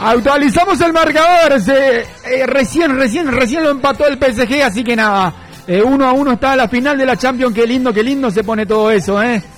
Actualizamos el marcador. Recién lo empató el PSG, así que nada. 1-1 está la final de la Champions. Qué lindo se pone todo eso,